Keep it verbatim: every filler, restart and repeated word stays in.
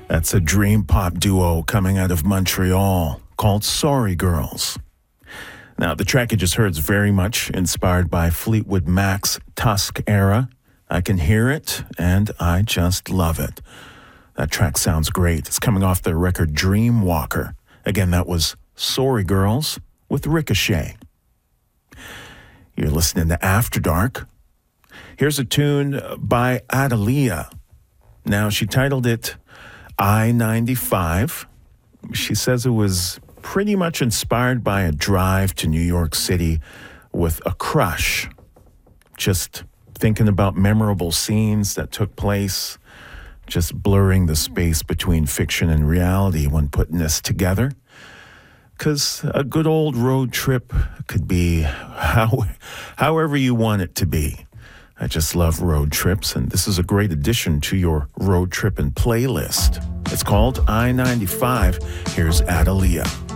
That's a dream pop duo coming out of Montreal called Sorry Girls. Now, the track you just heard is very much inspired by Fleetwood Mac's Tusk era. I can hear it, and I just love it. That track sounds great. It's coming off their record Dreamwalker. Again, that was Sorry Girls with Ricochet. You're listening to After Dark. Here's a tune by Adalia. Now, she titled it I ninety-five. She says it was pretty much inspired by a drive to New York City with a crush. Just thinking about memorable scenes that took place, just blurring the space between fiction and reality when putting this together. Because a good old road trip could be how, however you want it to be. I just love road trips, and this is a great addition to your road tripping playlist. It's called I ninety-five. Here's Adalia.